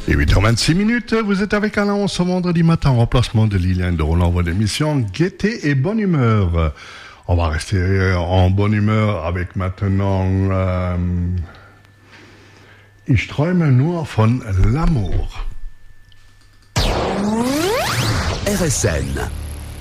Et 8h26, vous êtes avec Alain ce vendredi matin en remplacement de Liliane de Roland, votre émission Gaieté et Bonne Humeur. On va rester en bonne humeur avec maintenant Ich träume nur von l'amour. RSN